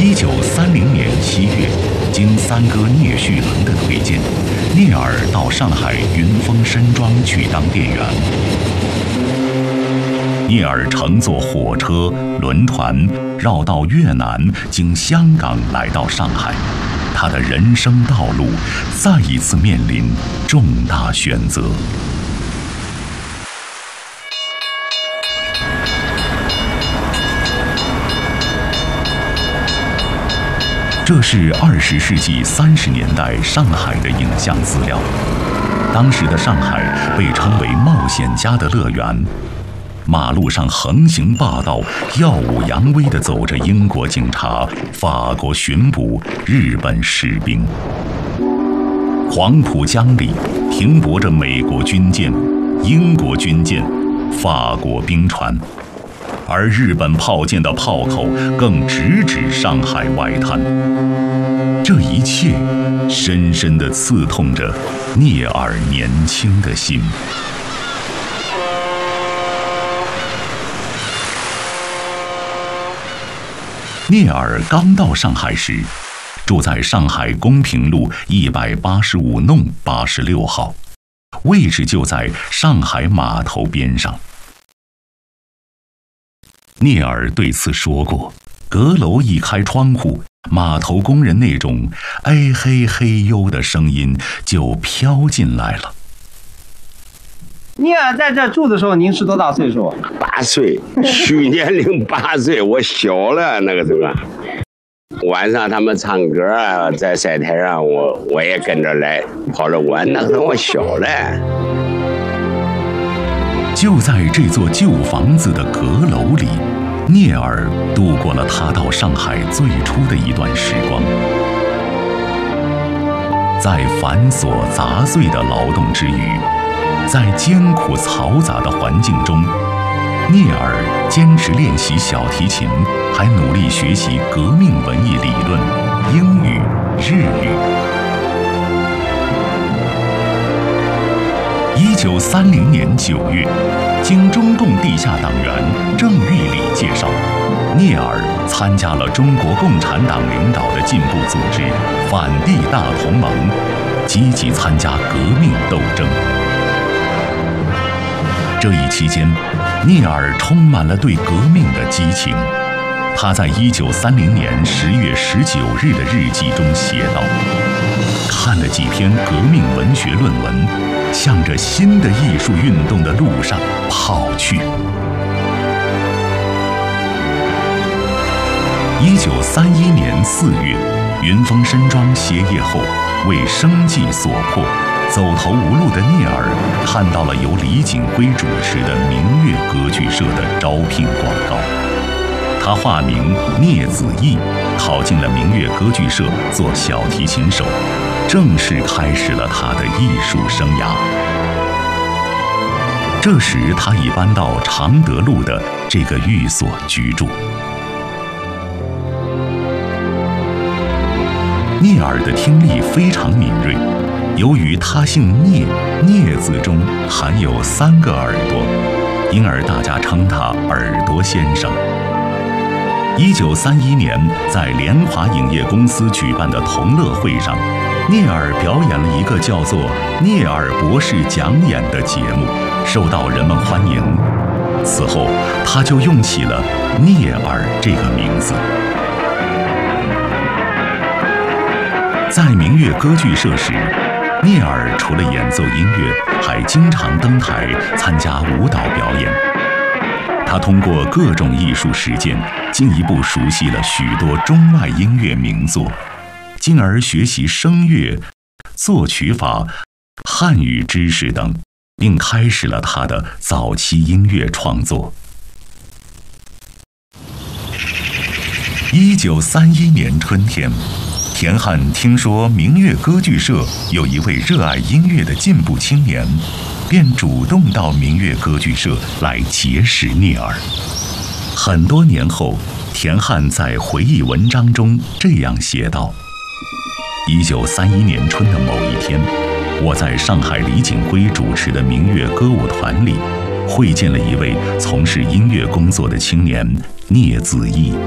1930年7月，经三哥聂旭伦的推荐，聂耳到上海云峰深庄去当店员。聂耳乘坐火车、轮船绕道越南，经香港来到上海，他的人生道路再一次面临重大选择。这是20世纪30年代上海的影像资料。当时的上海被称为冒险家的乐园，马路上横行霸道、耀武扬威地走着英国警察、法国巡捕、日本士兵。黄浦江里停泊着美国军舰、英国军舰、法国兵船，而日本炮舰的炮口更直指上海外滩。这一切深深地刺痛着聂耳年轻的心。聂耳刚到上海时，住在上海公平路185弄86号，位置就在上海码头边上。聂耳对此说过，阁楼一开窗户，码头工人那种哎嘿嘿呦的声音就飘进来了。 聂耳在这住的时候，您是多大岁数 ？8岁，虚年龄8岁，我小了那个时候。晚上他们唱歌啊，在晒台上，我也跟着来跑着玩，那个时候我小了。 就在这座旧房子的阁楼里，聂耳度过了他到上海最初的一段时光。在繁琐杂碎的劳动之余，在艰苦嘈杂的环境中，聂耳坚持练习小提琴，还努力学习革命文艺理论、英语、日语。1930年9月，经中共地下党员郑玉礼介绍，聂耳参加了中国共产党领导的进步组织反帝大同盟，积极参加革命斗争。这一期间，聂耳充满了对革命的激情。他在1930年10月19日的日记中写道：“看了几篇革命文学论文，向着新的艺术运动的路上跑去。” 1931年4月，云峰深庄歇业后，为生计所迫，走投无路的聂耳看到了由李景圭主持的明月歌剧社的招聘广告，他化名聂子义，考进了明月歌剧社做小提琴手，正式开始了他的艺术生涯。这时他已搬到常德路的这个寓所居住。聂耳的听力非常敏锐，由于他姓聂，聂字中含有3个耳朵，因而大家称他耳朵先生。1931年，在联华影业公司举办的同乐会上，聂耳表演了一个叫做《聂耳博士讲演》的节目，受到人们欢迎。此后，他就用起了聂耳这个名字。在明月歌剧社时，聂耳除了演奏音乐，还经常登台参加舞蹈表演。他通过各种艺术实践，进一步熟悉了许多中外音乐名作，进而学习声乐、作曲法、汉语知识等，并开始了他的早期音乐创作。1931年春天，田汉听说明月歌剧社有一位热爱音乐的进步青年，便主动到明月歌剧社来结识聂耳。很多年后，田汉在回忆文章中这样写道：1931年春的某一天，我在上海李景圭主持的明月歌舞团里，会见了一位从事音乐工作的青年聂子义。